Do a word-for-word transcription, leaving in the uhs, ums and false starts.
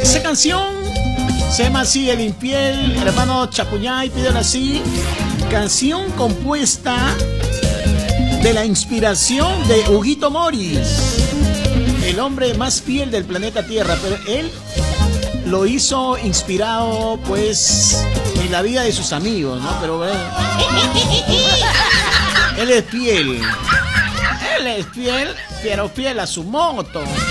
Esta canción se llama así, El Infiel, hermano Chapuñay, pídelo así. Canción compuesta de la inspiración de Huguito Moris, el hombre más fiel del planeta Tierra, pero él lo hizo inspirado, pues, en la vida de sus amigos, ¿no? Pero eh, él es fiel, él es fiel, pero fiel a su moto.